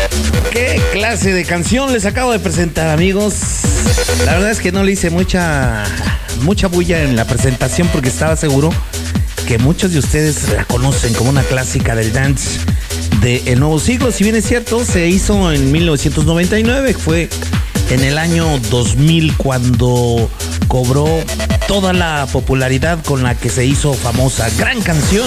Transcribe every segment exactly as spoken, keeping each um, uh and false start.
¿Qué clase de canción les acabo de presentar, amigos? La verdad es que no le hice mucha, mucha bulla en la presentación porque estaba seguro que muchos de ustedes la conocen como una clásica del dance del nuevo siglo. Si bien es cierto, se hizo en mil novecientos noventa y nueve, fue en el año dos mil cuando cobró toda la popularidad con la que se hizo famosa. Gran canción.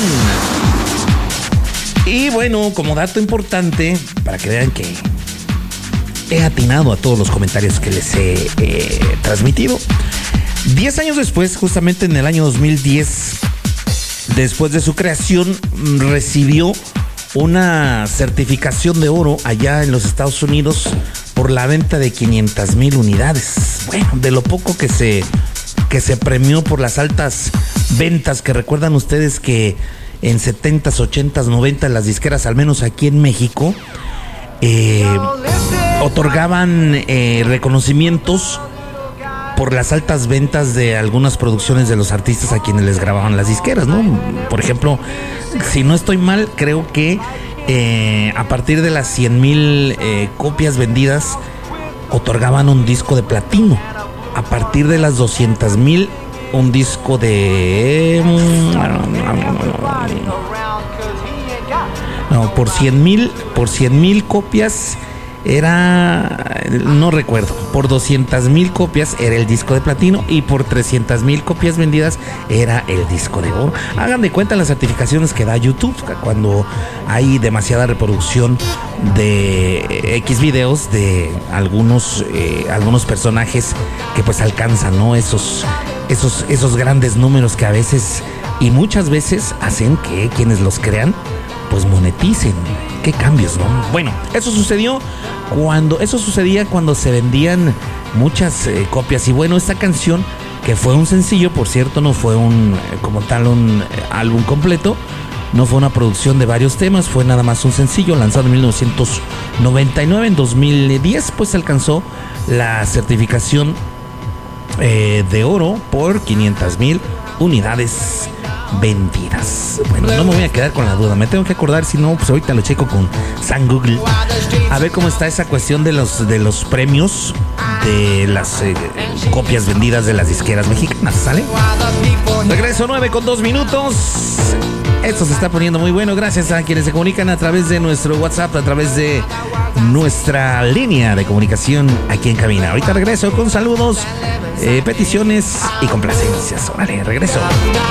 Y bueno, como dato importante, para que vean que he atinado a todos los comentarios que les he eh, transmitido, diez años después, justamente en el año dos mil diez, después de su creación, recibió una certificación de oro allá en los Estados Unidos por la venta de quinientas mil unidades. Bueno, de lo poco que se, que se premió por las altas ventas, que recuerdan ustedes que en setentas, ochentas, noventas las disqueras, al menos aquí en México, eh, otorgaban eh, reconocimientos por las altas ventas de algunas producciones de los artistas a quienes les grababan las disqueras, ¿no? Por ejemplo, si no estoy mal, creo que eh, a partir de las cien mil eh, copias vendidas, otorgaban un disco de platino. A partir de las doscientas mil, un disco de... No, por cien mil, por cien mil copias era... No recuerdo. Por doscientas mil copias era el disco de platino y por trescientas mil copias vendidas era el disco de oro. Hagan de cuenta las certificaciones que da YouTube cuando hay demasiada reproducción de X videos de algunos, eh, algunos personajes que pues alcanzan, ¿no? Esos... Esos, esos grandes números que a veces y muchas veces hacen que quienes los crean pues moneticen. Qué cambios, ¿no? Bueno, eso sucedió cuando eso sucedía cuando se vendían muchas eh, copias. Y bueno, esta canción, que fue un sencillo, por cierto, no fue un eh, como tal un eh, álbum completo, no fue una producción de varios temas, fue nada más un sencillo lanzado en mil novecientos noventa y nueve. En dos mil diez pues alcanzó la certificación Eh, de oro por quinientas mil unidades vendidas. Bueno, no me voy a quedar con la duda, me tengo que acordar, si no, pues ahorita lo checo con San Google, a ver cómo está esa cuestión de los, de los premios de las eh, copias vendidas de las disqueras mexicanas, ¿sale? Regreso nueve con dos minutos. Esto se está poniendo muy bueno gracias a quienes se comunican a través de nuestro WhatsApp, a través de nuestra línea de comunicación aquí en cabina. Ahorita regreso con saludos, eh, peticiones y complacencias. Órale, regreso.